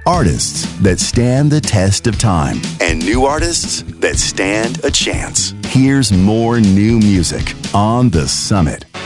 Artists that stand the test of time, and new artists that stand a chance. Here's more new music on The Summit.